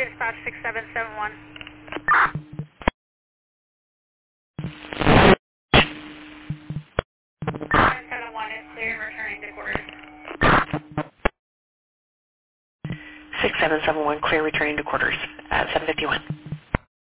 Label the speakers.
Speaker 1: Dispatch 6771. 771 is clear, returning to quarters.
Speaker 2: 6771, clear returning to quarters at 751.